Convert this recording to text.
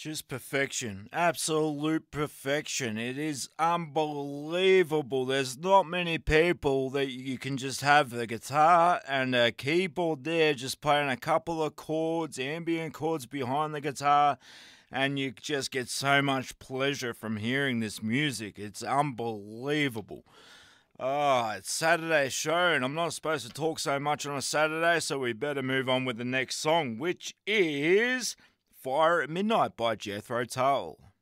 Just perfection. Absolute perfection. It is unbelievable. There's not many people that you can just have the guitar and a keyboard there, just playing a couple of chords, ambient chords behind the guitar, and you just get so much pleasure from hearing this music. It's unbelievable. Oh, it's Saturday's show, and I'm not supposed to talk so much on a Saturday, so we better move on with the next song, which is Fire at Midnight by Jethro Tull.